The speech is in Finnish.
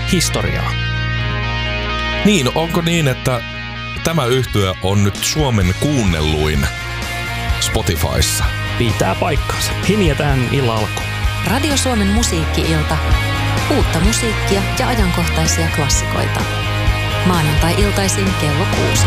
historiaa. Niin, onko niin, että tämä yhtye on nyt Suomen kuunnelluin Spotifyssa? Pitää paikkaansa. Hinjetään illan alkuun. Radio Suomen musiikki-ilta. Uutta musiikkia ja ajankohtaisia klassikoita. Maanantai-iltaisin kello 6.